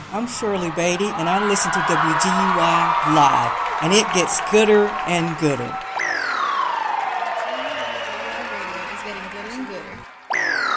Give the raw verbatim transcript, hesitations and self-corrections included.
I'm Shirley Beatty, and I listen to W G U I Live, and it gets gooder and gooder.